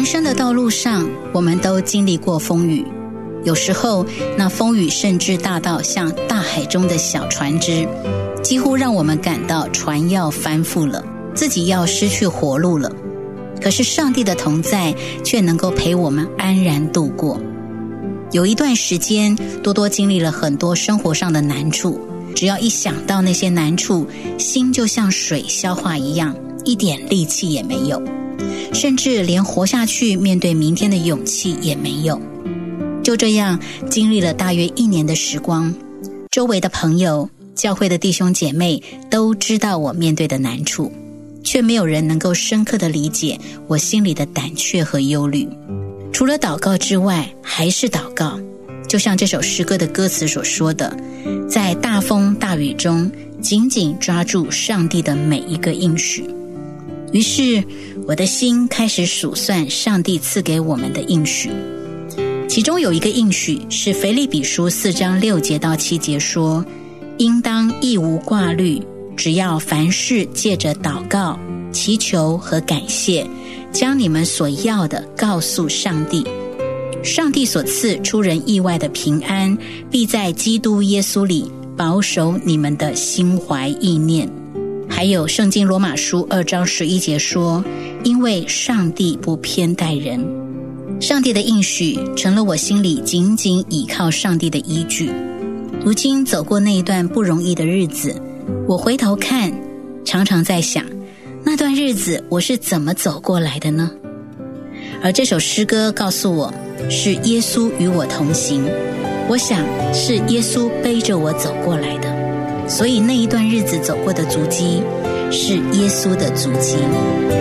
人生的道路上，我们都经历过风雨，有时候那风雨甚至大到像大海中的小船只，几乎让我们感到船要翻覆了，自己要失去活路了。可是上帝的同在却能够陪我们安然度过。有一段时间，多多经历了很多生活上的难处，只要一想到那些难处，心就像水消化一样，一点力气也没有，甚至连活下去面对明天的勇气也没有。就这样经历了大约1年的时光，周围的朋友、教会的弟兄姐妹都知道我面对的难处，却没有人能够深刻地理解我心里的胆怯和忧虑。除了祷告之外，还是祷告。就像这首诗歌的歌词所说的，在大风大雨中紧紧抓住上帝的每一个应许。于是我的心开始数算上帝赐给我们的应许，其中有一个应许是腓立比书4章6节到7节说，应当一无挂虑，只要凡事借着祷告、祈求和感谢，将你们所要的告诉上帝。上帝所赐出人意外的平安，必在基督耶稣里保守你们的心怀意念。还有圣经罗马书2章11节说，因为上帝不偏待人。上帝的应许成了我心里紧紧倚靠上帝的依据。如今走过那一段不容易的日子，我回头看，常常在想，那段日子我是怎么走过来的呢？而这首诗歌告诉我，是耶稣与我同行。我想是耶稣背着我走过来的，所以那一段日子走过的足迹是耶稣的足迹。